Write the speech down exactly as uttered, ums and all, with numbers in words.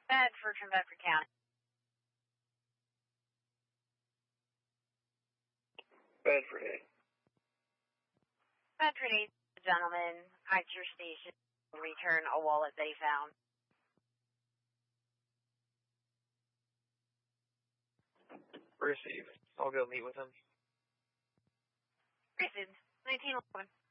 Bedford from Bedford County. Bedford eight. Bedford eight, gentleman at your station will return a wallet they found. Received. I'll go meet with him. Received. nineteen eleven.